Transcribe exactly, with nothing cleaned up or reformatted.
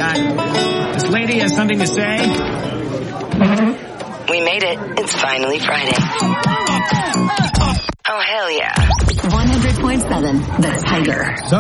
Uh, this lady has something to say. We made it. It's finally Friday. Oh, hell yeah. one hundred point seven The Tiger.